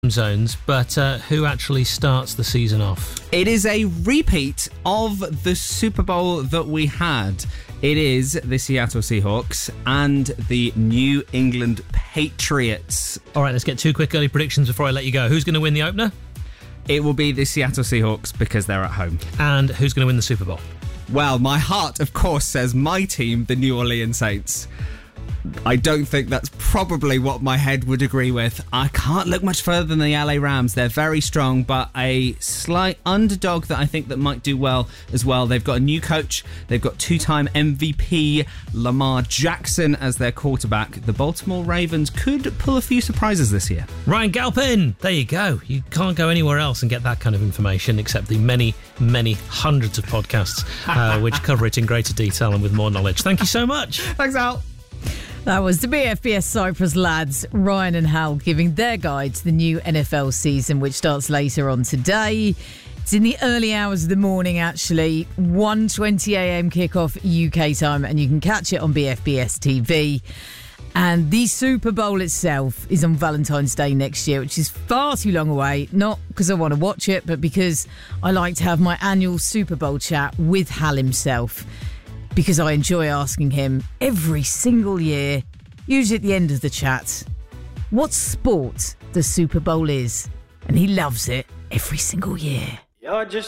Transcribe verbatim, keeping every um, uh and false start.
time zones, but uh, who actually starts the season off? It is a repeat of the Super Bowl that we had. It is the Seattle Seahawks and the New England Patriots. All right, let's get two quick early predictions before I let you go. Who's going to win the opener? It will be the Seattle Seahawks because they're at home. And who's going to win the Super Bowl? Well, my heart, of course, says my team, the New Orleans Saints. I don't think that's probably what my head would agree with. I can't look much further than the L A Rams. They're very strong, but a slight underdog that I think that might do well as well. They've got a new coach. They've got two-time M V P Lamar Jackson as their quarterback. The Baltimore Ravens could pull a few surprises this year. Ryan Galpin, there you go. You can't go anywhere else and get that kind of information except the many, many hundreds of podcasts uh, which cover it in greater detail and with more knowledge. Thank you so much. Thanks, Al. That was the B F B S Cyprus lads, Ryan and Hal, giving their guide to the new N F L season, which starts later on today. It's in the early hours of the morning, actually. one twenty a.m. kickoff U K time, and you can catch it on B F B S T V. And the Super Bowl itself is on Valentine's Day next year, which is far too long away. Not because I want to watch it, but because I like to have my annual Super Bowl chat with Hal himself. Because I enjoy asking him every single year, usually at the end of the chat, what sport the Super Bowl is. And he loves it every single year. You're just